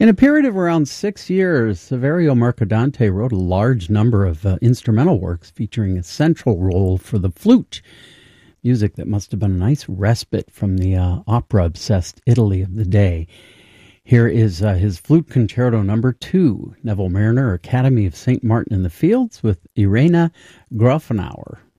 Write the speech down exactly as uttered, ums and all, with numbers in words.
In a period of around six years, Saverio Mercadante wrote a large number of uh, instrumental works featuring a central role for the flute, music that must have been a nice respite from the uh, opera-obsessed Italy of the day. Here is uh, his Flute Concerto Number Two, Neville Marriner, Academy of Saint Martin in the Fields, with Irena Grafenauer.